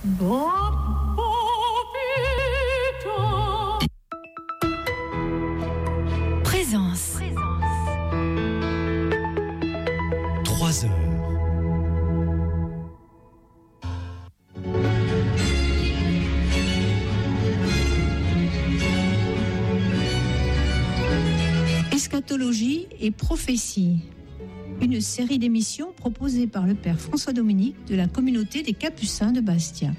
Présence. 3 heures. Eschatologie et prophétie. Une série d'émissions proposée par le père François Dominique de la communauté des Capucins de Bastia.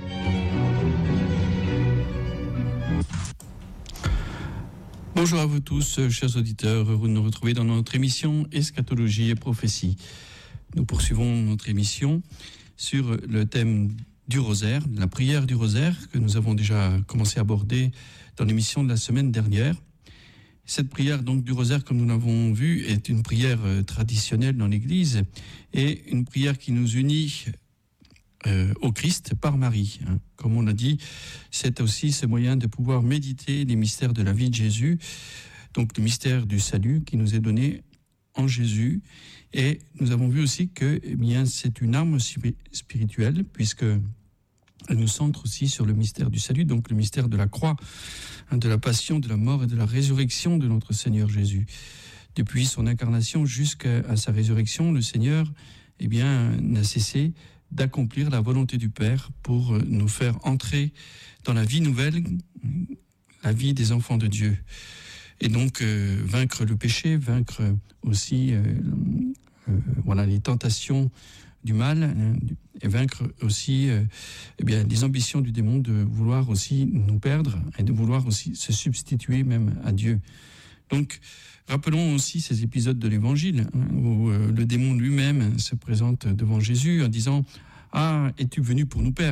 Bonjour à vous tous, chers auditeurs, heureux de nous retrouver dans notre émission Eschatologie et prophétie. Nous poursuivons notre émission sur le thème du rosaire, de la prière du rosaire, que nous avons déjà commencé à aborder dans l'émission de la semaine dernière. Cette prière donc du rosaire, comme nous l'avons vu, est une prière traditionnelle dans l'Église et une prière qui nous unit au Christ par Marie. Comme on l'a dit, c'est aussi ce moyen de pouvoir méditer les mystères de la vie de Jésus, donc le mystère du salut qui nous est donné en Jésus. Et nous avons vu aussi que c'est une arme spirituelle, puisque elle nous centre aussi sur le mystère du salut, donc le mystère de la croix, de la passion, de la mort et de la résurrection de notre Seigneur Jésus. Depuis son incarnation jusqu'à sa résurrection, le Seigneur n'a cessé d'accomplir la volonté du Père pour nous faire entrer dans la vie nouvelle, la vie des enfants de Dieu. Et donc vaincre le péché, vaincre aussi les tentations du mal, et vaincre aussi les ambitions du démon de vouloir aussi nous perdre et de vouloir aussi se substituer même à Dieu. Donc, rappelons aussi ces épisodes de l'Évangile où le démon lui-même se présente devant Jésus en disant « Ah, es-tu venu pour nous perdre ?»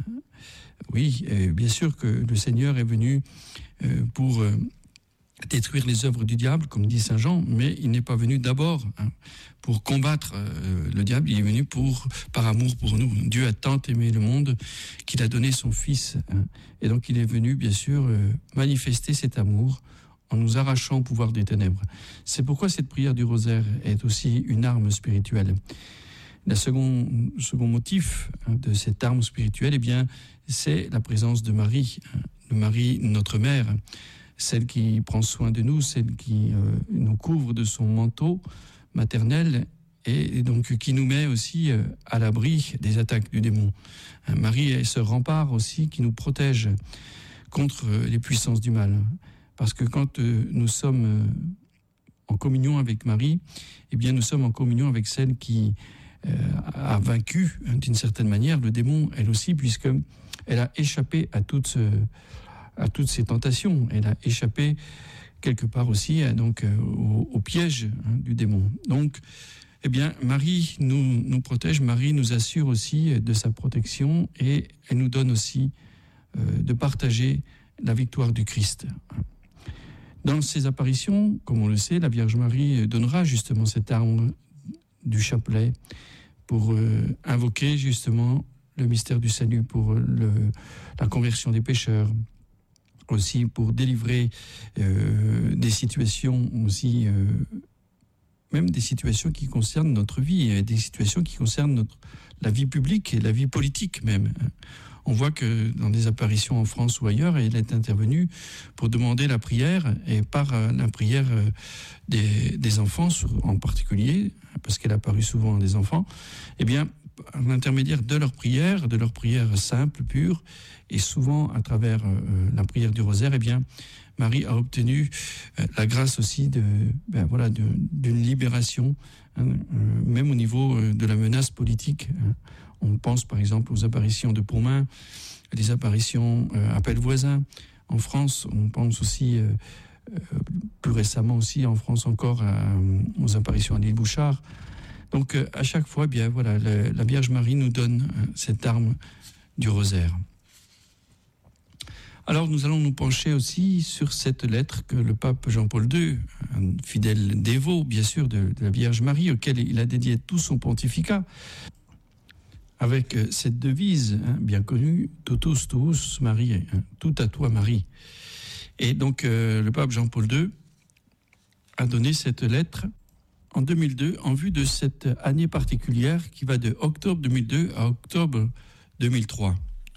Oui, bien sûr que le Seigneur est venu pour détruire les œuvres du diable, comme dit Saint Jean, mais il n'est pas venu d'abord pour combattre le diable, il est venu par amour pour nous. Dieu a tant aimé le monde qu'il a donné son Fils. Et donc il est venu, bien sûr, manifester cet amour en nous arrachant au pouvoir des ténèbres. C'est pourquoi cette prière du rosaire est aussi une arme spirituelle. Le second motif de cette arme spirituelle, c'est la présence de Marie, de Marie, notre mère, celle qui prend soin de nous, celle qui nous couvre de son manteau maternel et donc qui nous met aussi à l'abri des attaques du démon. Marie est ce rempart aussi qui nous protège contre les puissances du mal. Parce que quand nous sommes en communion avec Marie, nous sommes en communion avec celle qui a vaincu d'une certaine manière le démon, elle aussi, puisqu'elle a échappé à toutes ces tentations. Elle a échappé quelque part aussi au piège du démon. Donc, Marie nous protège, Marie nous assure aussi de sa protection et elle nous donne aussi de partager la victoire du Christ. Dans ces apparitions, comme on le sait, la Vierge Marie donnera justement cette arme du chapelet pour invoquer justement le mystère du salut, pour la conversion des pécheurs, aussi pour délivrer des situations aussi, même des situations qui concernent notre vie, des situations qui concernent la vie publique et la vie politique même. On voit que dans des apparitions en France ou ailleurs, elle est intervenue pour demander la prière, et par la prière des enfants en particulier, parce qu'elle a apparu souvent à des enfants, par l'intermédiaire de leur prière simple, pure, et souvent à travers la prière du rosaire, Marie a obtenu la grâce aussi d'une libération, même au niveau de la menace politique. On pense par exemple aux apparitions de Pontmain, les apparitions à Pellevoisin en France. On pense aussi, plus récemment aussi en France encore, aux apparitions à l'île Bouchard. Donc à chaque fois, la Vierge Marie nous donne cette arme du rosaire. Alors nous allons nous pencher aussi sur cette lettre que le pape Jean-Paul II, un fidèle dévot bien sûr de la Vierge Marie, auquel il a dédié tout son pontificat, avec cette devise bien connue, Totus tuus Marie, tout à toi Marie. Et donc le pape Jean-Paul II a donné cette lettre en 2002 en vue de cette année particulière qui va de octobre 2002 à octobre 2003.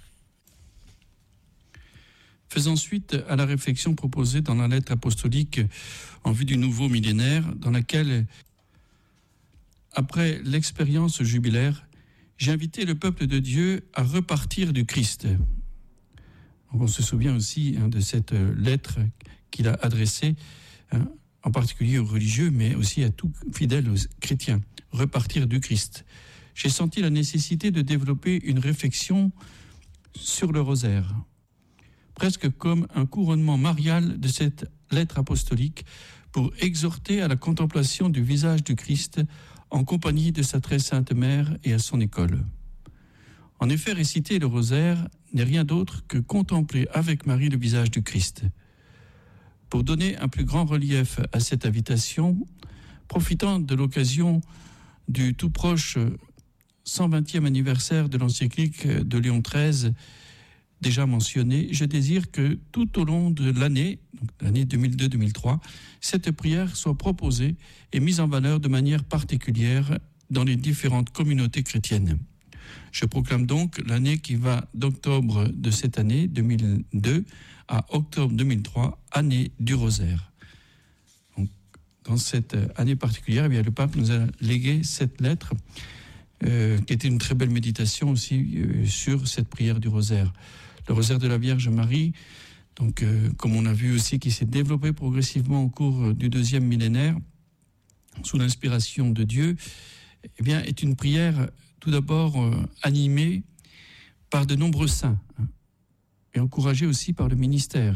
Faisant suite à la réflexion proposée dans la lettre apostolique en vue du nouveau millénaire, dans laquelle, après l'expérience jubilaire, j'ai invité le peuple de Dieu à repartir du Christ. On se souvient aussi de cette lettre qu'il a adressée, en particulier aux religieux, mais aussi à tout fidèle chrétien, repartir du Christ. J'ai senti la nécessité de développer une réflexion sur le rosaire, presque comme un couronnement marial de cette lettre apostolique pour exhorter à la contemplation du visage du Christ en compagnie de sa très sainte mère et à son école. En effet, réciter le rosaire n'est rien d'autre que contempler avec Marie le visage du Christ. Pour donner un plus grand relief à cette invitation, profitant de l'occasion du tout proche 120e anniversaire de l'encyclique de Léon XIII, déjà mentionné, je désire que tout au long de l'année, donc l'année 2002-2003, cette prière soit proposée et mise en valeur de manière particulière dans les différentes communautés chrétiennes. Je proclame donc l'année qui va d'octobre de cette année 2002 à octobre 2003, année du rosaire. Donc, dans cette année particulière, eh bien, le pape nous a légué cette lettre qui était une très belle méditation aussi sur cette prière du rosaire. Le rosaire de la Vierge Marie, donc, comme on a vu aussi, qui s'est développé progressivement au cours du 2e millénaire, sous l'inspiration de Dieu, eh bien, est une prière tout d'abord animée par de nombreux saints et encouragée aussi par le ministère.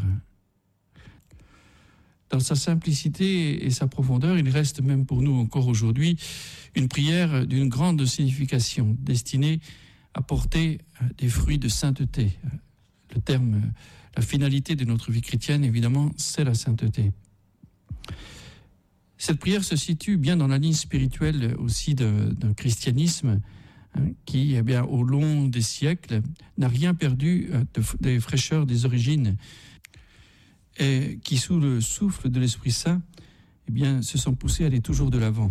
Dans sa simplicité et sa profondeur, il reste même pour nous encore aujourd'hui une prière d'une grande signification, destinée à porter des fruits de sainteté. Le terme, la finalité de notre vie chrétienne, évidemment, c'est la sainteté. Cette prière se situe bien dans la ligne spirituelle aussi d'un christianisme qui, eh bien, au long des siècles, n'a rien perdu des fraîcheurs des origines et qui, sous le souffle de l'Esprit Saint, eh bien, se sont poussés à aller toujours de l'avant.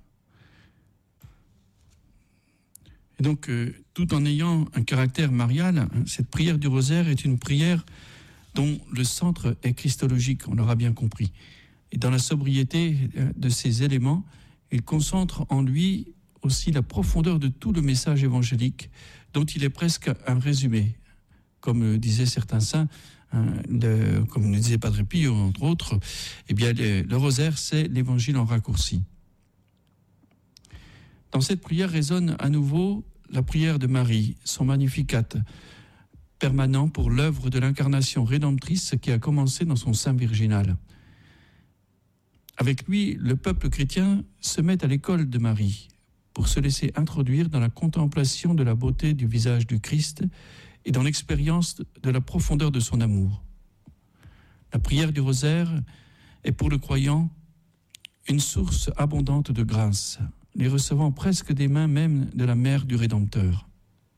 Et donc, tout en ayant un caractère marial, cette prière du rosaire est une prière dont le centre est christologique, on l'aura bien compris. Et dans la sobriété de ces éléments, il concentre en lui aussi la profondeur de tout le message évangélique, dont il est presque un résumé. Comme disaient certains saints, comme nous disait Padre Pio, entre autres, eh bien, le rosaire, c'est l'évangile en raccourci. Dans cette prière résonne à nouveau la prière de Marie, son Magnificat, permanent pour l'œuvre de l'incarnation rédemptrice qui a commencé dans son sein virginal. Avec lui, le peuple chrétien se met à l'école de Marie pour se laisser introduire dans la contemplation de la beauté du visage du Christ et dans l'expérience de la profondeur de son amour. La prière du rosaire est pour le croyant une source abondante de grâce, les recevant presque des mains même de la mère du Rédempteur.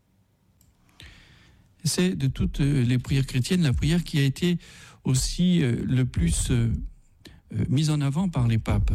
C'est de toutes les prières chrétiennes la prière qui a été aussi le plus mise en avant par les papes.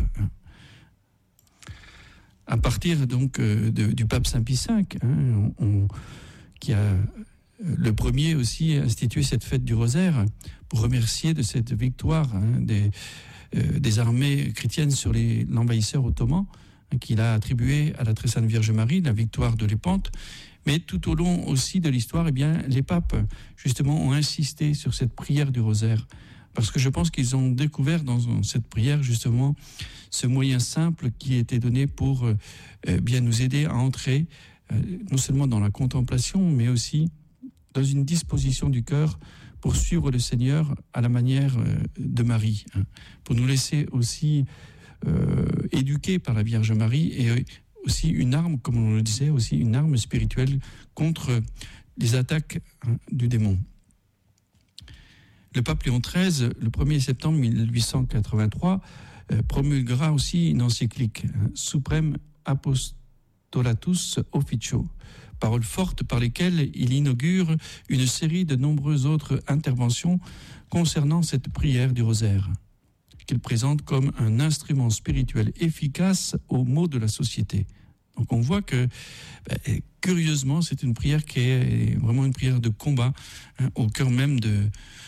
À partir donc du pape Saint Pie V, qui a le premier aussi institué cette fête du rosaire pour remercier de cette victoire des armées chrétiennes sur l'envahisseur ottoman, qu'il a attribué à la très sainte Vierge Marie, la victoire de Lépante. Mais tout au long aussi de l'histoire, eh bien, les papes, justement, ont insisté sur cette prière du rosaire. Parce que je pense qu'ils ont découvert dans cette prière, justement, ce moyen simple qui était donné pour bien nous aider à entrer, non seulement dans la contemplation, mais aussi dans une disposition du cœur pour suivre le Seigneur à la manière de Marie. Pour nous laisser aussi éduqués par la Vierge Marie et aussi une arme, comme on le disait, aussi une arme spirituelle contre les attaques du démon. Le pape Léon XIII, le 1er septembre 1883, promulguera aussi une encyclique, Supreme Apostolatus Officio, paroles fortes par lesquelles il inaugure une série de nombreuses autres interventions concernant cette prière du rosaire, qu'il présente comme un instrument spirituel efficace aux maux de la société. Donc on voit que, curieusement, c'est une prière qui est vraiment une prière de combat, au cœur même